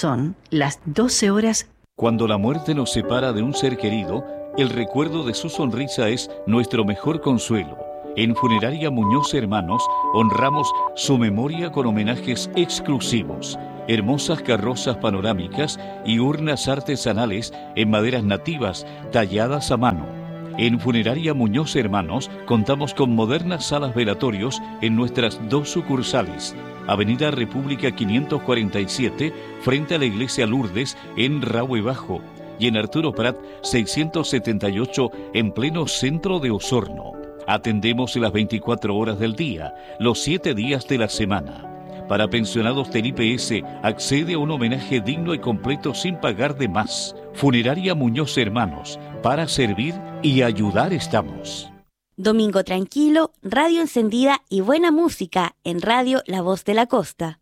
Son las 12 horas. Cuando la muerte nos separa de un ser querido, el recuerdo de su sonrisa es nuestro mejor consuelo. En Funeraria Muñoz Hermanos honramos su memoria con homenajes exclusivos, hermosas carrozas panorámicas y urnas artesanales en maderas nativas talladas a mano. En Funeraria Muñoz Hermanos contamos con modernas salas velatorios en nuestras 2 sucursales. Avenida República 547, frente a la Iglesia Lourdes, en Rahue Bajo, y en Arturo Prat 678, en pleno centro de Osorno. Atendemos las 24 horas del día, los 7 días de la semana. Para pensionados del IPS, accede a un homenaje digno y completo sin pagar de más. Funeraria Muñoz Hermanos, para servir y ayudar estamos. Domingo tranquilo, radio encendida y buena música en Radio La Voz de la Costa.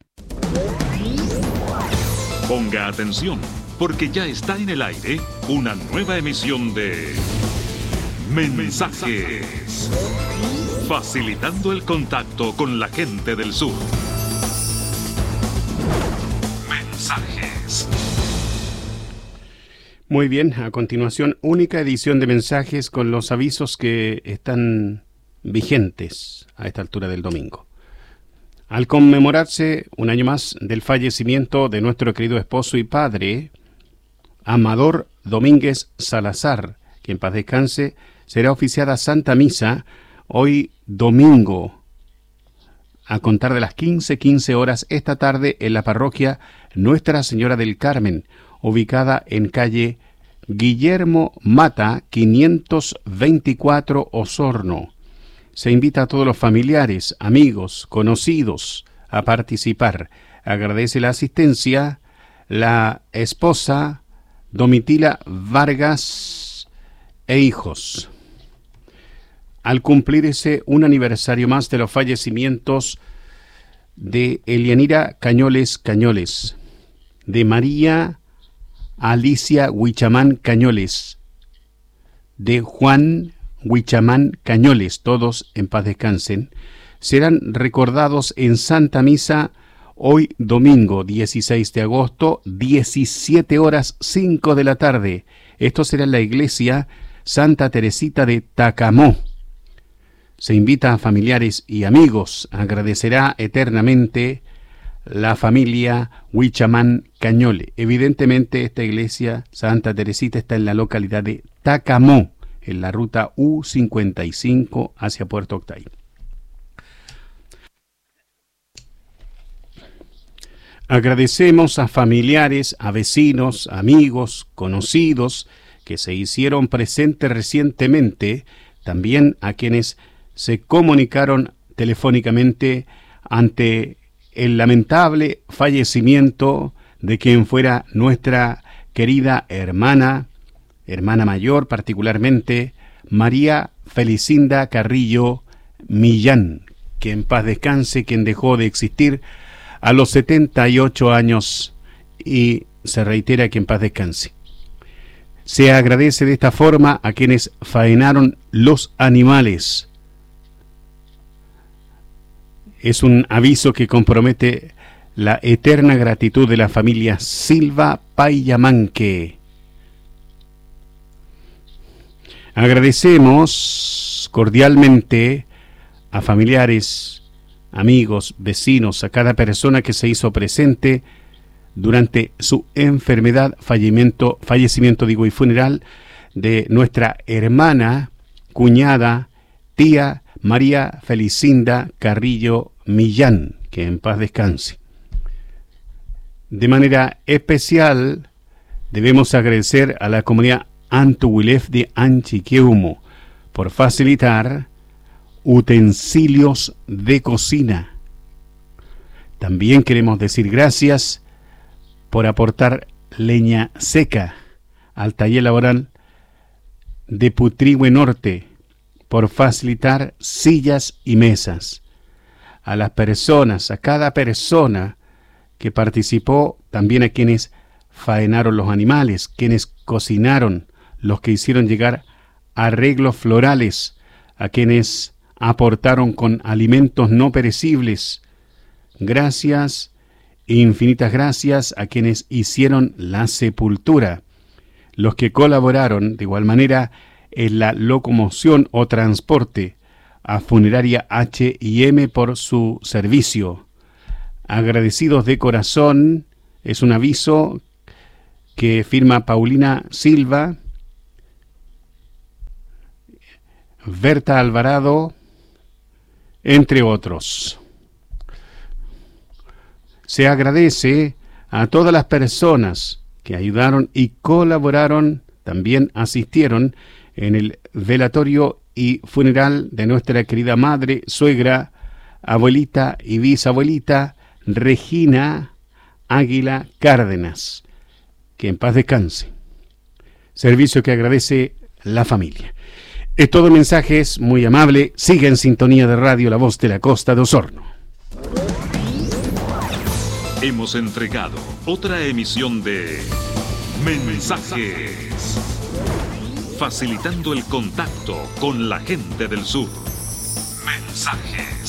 Ponga atención, porque ya está en el aire una nueva emisión de Mensajes, facilitando el contacto con la gente del sur. Mensajes. Muy bien, a continuación, única edición de Mensajes con los avisos que están vigentes a esta altura del domingo. Al conmemorarse un año más del fallecimiento de nuestro querido esposo y padre, Amador Domínguez Salazar, que en paz descanse, será oficiada Santa Misa hoy domingo, a contar de las 15:15 horas esta tarde en la parroquia Nuestra Señora del Carmen, ubicada en calle Guillermo Mata, 524 Osorno. Se invita a todos los familiares, amigos, conocidos a participar. Agradece la asistencia la esposa Domitila Vargas e hijos. Al cumplirse un aniversario más de los fallecimientos de Elianira Cañoles, de María Alicia Huichamán Cañoles, de Juan Huichamán Cañoles, todos en paz descansen, serán recordados en Santa Misa hoy domingo 16 de agosto, 17 horas 5 de la tarde. Esto será en la iglesia Santa Teresita de Tacamó. Se invita a familiares y amigos. Agradecerá eternamente la familia Huichamán Cañole. Evidentemente esta iglesia Santa Teresita está en la localidad de Tacamó, en la ruta U55 hacia Puerto Octay. Agradecemos a familiares, a vecinos, amigos, conocidos que se hicieron presentes recientemente, también a quienes se comunicaron telefónicamente ante el lamentable fallecimiento de quien fuera nuestra querida hermana mayor particularmente, María Felicinda Carrillo Millán, que en paz descanse, quien dejó de existir a los 78 años y se reitera que en paz descanse. Se agradece de esta forma a quienes faenaron los animales. Es un aviso que compromete la eterna gratitud de la familia Silva Payamanque. Agradecemos cordialmente a familiares, amigos, vecinos, a cada persona que se hizo presente durante su enfermedad, fallecimiento y funeral de nuestra hermana, cuñada, tía María Felicinda Carrillo Millán, que en paz descanse. De manera especial debemos agradecer a la comunidad Antuwilef de Anchiqueumo por facilitar utensilios de cocina. También queremos decir gracias por aportar leña seca al taller laboral de Putrihue Norte, por facilitar sillas y mesas. A las personas, a cada persona que participó, también a quienes faenaron los animales, quienes cocinaron, los que hicieron llegar arreglos florales, a quienes aportaron con alimentos no perecibles. Gracias infinitas gracias a quienes hicieron la sepultura, los que colaboraron de igual manera en la locomoción o transporte, a Funeraria H&M por su servicio. Agradecidos de corazón, es un aviso que firma Paulina Silva, Berta Alvarado, entre otros. Se agradece a todas las personas que ayudaron y colaboraron, también asistieron en el velatorio y funeral de nuestra querida madre, suegra, abuelita y bisabuelita Regina Águila Cárdenas. Que en paz descanse. Servicio que agradece la familia. Es todo, mensajes muy amable. Sigue en sintonía de Radio La Voz de la Costa de Osorno. Hemos entregado otra emisión de Mensajes, facilitando el contacto con la gente del sur. Mensajes.